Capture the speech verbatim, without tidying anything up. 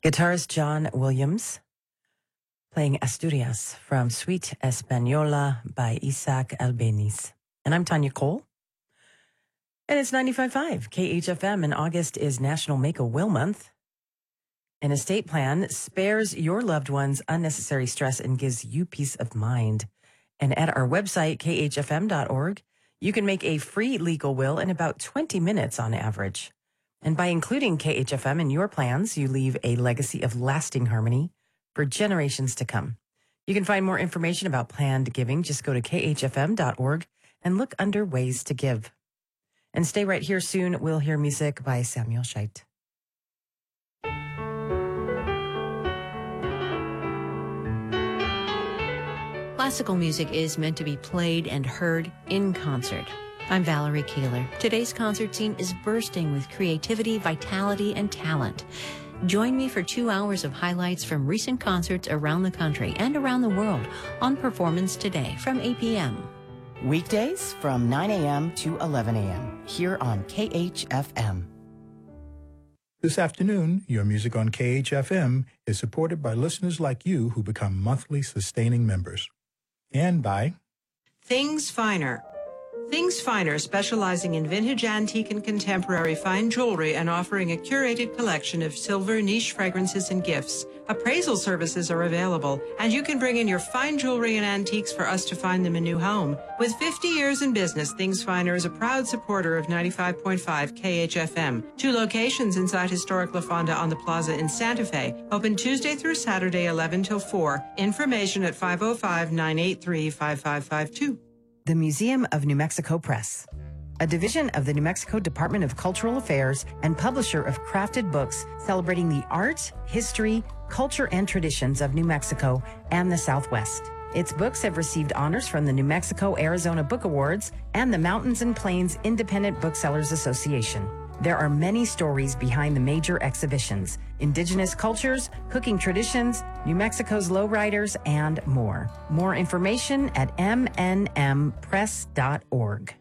Guitarist John Williams playing Asturias from Suite Española by Isaac Albeniz. And I'm Tanya Cole. And it's ninety-five point five K H F M, and August is National Make-A-Will Month. An estate plan spares your loved ones unnecessary stress and gives you peace of mind. And at our website, K H F M dot org, you can make a free legal will in about twenty minutes on average. And by including K H F M in your plans, you leave a legacy of lasting harmony for generations to come. You can find more information about planned giving. Just go to K H F M dot org and look under ways to give. And stay right here. Soon we'll hear music by Samuel Scheidt. Classical music is meant to be played and heard in concert. I'm Valerie Keeler. Today's concert scene is bursting with creativity, vitality, and talent. Join me for two hours of highlights from recent concerts around the country and around the world on Performance Today from eight p.m. Weekdays from nine a.m. to eleven a.m. here on K H F M. This afternoon, your music on K H F M is supported by listeners like you who become monthly sustaining members. And by Things Finer. Things Finer, specializing in vintage, antique, and contemporary fine jewelry and offering a curated collection of silver, niche fragrances, and gifts. Appraisal services are available, and you can bring in your fine jewelry and antiques for us to find them a new home. With fifty years in business, Things Finer is a proud supporter of ninety-five point five K H F M. Two locations inside historic La Fonda on the Plaza in Santa Fe. Open Tuesday through Saturday, eleven till four. Information at five oh five, nine eight three, five five five two. The Museum of New Mexico Press, a division of the New Mexico Department of Cultural Affairs and publisher of crafted books celebrating the art, history, culture, and traditions of New Mexico and the Southwest. Its books have received honors from the New Mexico-Arizona Book Awards and the Mountains and Plains Independent Booksellers Association. There are many stories behind the major exhibitions: indigenous cultures, cooking traditions, New Mexico's lowriders, and more. More information at m n m press dot org.